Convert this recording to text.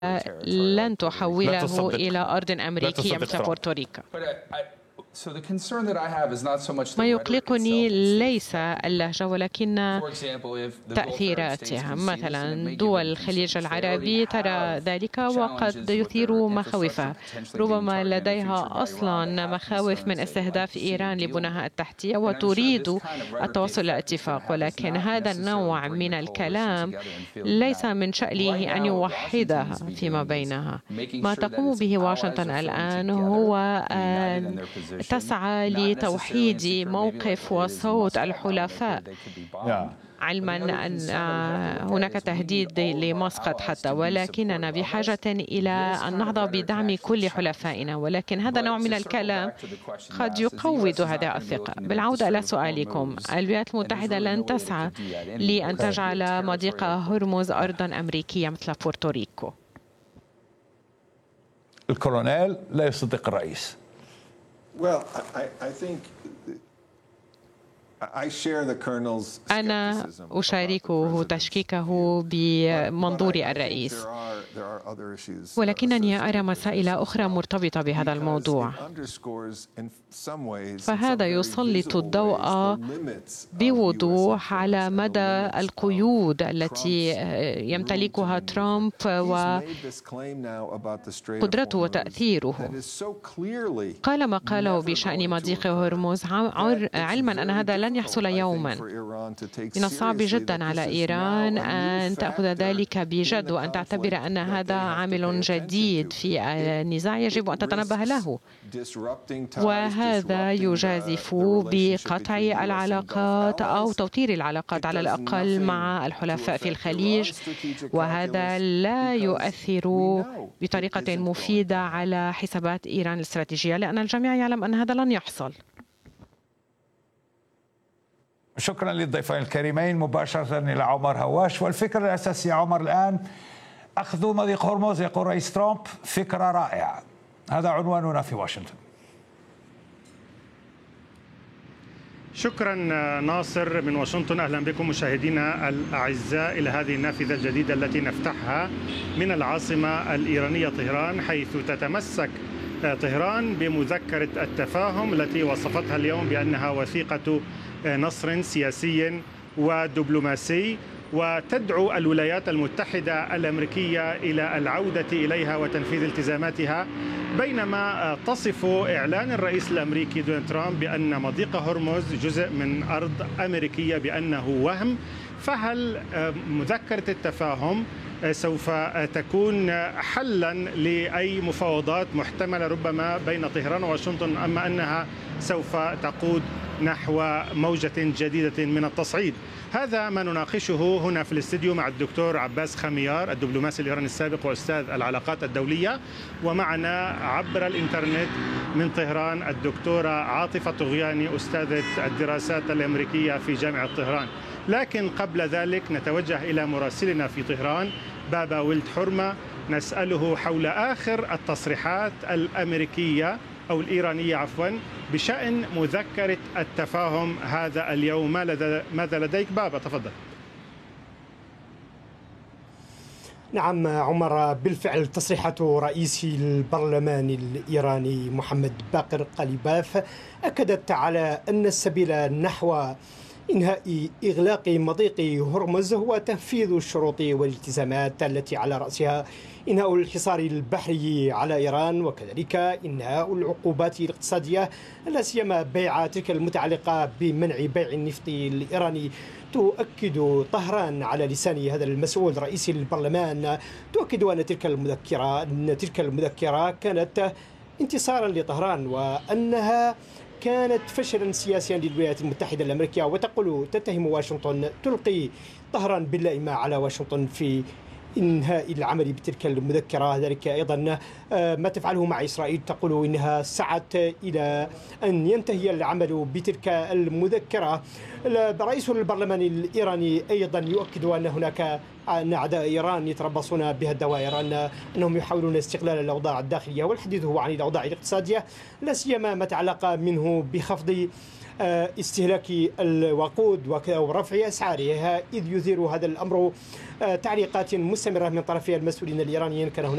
لن تحوله إلى أرض أمريكية مثل بورتوريكو. ما يقلقني ليس اللهجة ولكن تأثيراتها. مثلا دول الخليج العربي ترى ذلك وقد يثير مخاوفها، ربما لديها أصلا مخاوف من استهداف إيران لبناها التحتية وتريد التوصل إلى اتفاق، ولكن هذا النوع من الكلام ليس من شأنه أن يوحدها فيما بينها. ما تقوم به واشنطن الآن هو أن تسعى لتوحيد موقف وصوت الحلفاء، علما أن هناك تهديد لمسقط حتى، ولكننا بحاجة إلى أن نحظى بدعم كل حلفائنا، ولكن هذا نوع من الكلام قد يقوض هذه الثقة. بالعودة إلى سؤالكم، الولايات المتحدة لن تسعى لأن تجعل مضيق هرمز أرضا أمريكية مثل بورتوريكو. الكولونيل لا يصدق الرئيس. أنا أشاركه تشكيكه بمنظور الرئيس، ولكنني أرى مسائل أخرى مرتبطة بهذا الموضوع، فهذا يسلط الضوء بوضوح على مدى القيود التي يمتلكها ترامب وقدرته وتأثيره. قال ما قاله بشأن مضيق هرمز علما أن هذا لن يحصل يوما. من الصعب جدا على إيران أن تأخذ ذلك بجد وأن تعتبر أن هذا عامل جديد في النزاع يجب أن تتنبه له، وهذا يجازف بقطع العلاقات أو توتير العلاقات على الأقل مع الحلفاء في الخليج، وهذا لا يؤثر بطريقة مفيدة على حسابات إيران الاستراتيجية، لأن الجميع يعلم أن هذا لن يحصل. شكرا للضيفين الكريمين. مباشرة إلى عمر هواش. والفكرة الأساسية عمر الآن أخذ مضيق هرمز، يقول رئيس ترامب فكرة رائعة، هذا عنواننا في واشنطن. شكرا ناصر من واشنطن. أهلا بكم مشاهدينا الأعزاء إلى هذه النافذة الجديدة التي نفتحها من العاصمة الإيرانية طهران، حيث تتمسك طهران بمذكرة التفاهم التي وصفتها اليوم بأنها وثيقة نصر سياسي ودبلوماسي، وتدعو الولايات المتحدة الأمريكية إلى العودة إليها وتنفيذ التزاماتها، بينما تصف إعلان الرئيس الأمريكي دونالد ترامب بأن مضيق هرمز جزء من أرض أمريكية بأنه وهم. فهل مذكرة التفاهم سوف تكون حلا لأي مفاوضات محتملة ربما بين طهران وواشنطن، أما أنها سوف تقود نحو موجة جديدة من التصعيد؟ هذا ما نناقشه هنا في الاستديو مع الدكتور عباس خميار، الدبلوماسي الإيراني السابق وأستاذ العلاقات الدولية، ومعنا عبر الإنترنت من طهران الدكتورة عاطفة طغياني، أستاذة الدراسات الأمريكية في جامعة طهران. لكن قبل ذلك نتوجه إلى مراسلنا في طهران بابا ولد حرمة، نسأله حول آخر التصريحات الأمريكية أو الإيرانية عفوا بشأن مذكرة التفاهم هذا اليوم. ماذا لديك بابا؟ تفضل. نعم عمر، بالفعل تصريحات رئيس البرلمان الإيراني محمد باقر قليباف أكدت على أن السبيل نحو إنهاء إغلاق مضيق هرمز هو تنفيذ الشروط والالتزامات التي على رأسها إنهاء الحصار البحري على إيران، وكذلك إنهاء العقوبات الاقتصادية لا سيما بيع تلك المتعلقة بمنع بيع النفط الإيراني. تؤكد طهران على لسان هذا المسؤول رئيس البرلمان، تؤكد أن تلك المذكرة كانت انتصارا لطهران وأنها كانت فشلا سياسيا للولايات المتحدة الأمريكية، وتقول تتهم واشنطن، تلقي طهران باللائمة على واشنطن في إنهاء العمل بتلك المذكرة. ذلك أيضا ما تفعله مع إسرائيل، تقول إنها سعت إلى أن ينتهي العمل بتلك المذكرة. رئيس البرلمان الإيراني أيضا يؤكد أن هناك أعداء إيران يتربصون بها الدوائر، أنهم يحاولون استغلال الأوضاع الداخلية، والحديث هو عن الأوضاع الاقتصادية لا سيما ما تعلق منه بخفض استهلاك الوقود ورفع أسعارها، إذ يثير هذا الأمر تعليقات مستمرة من طرف المسؤولين الإيرانيين. كان هناك